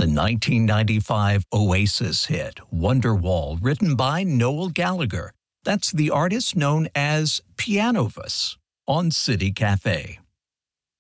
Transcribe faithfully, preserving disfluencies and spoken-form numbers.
the nineteen ninety-five Oasis hit Wonderwall, written by Noel Gallagher. That's the artist known as Pianovis on City Cafe.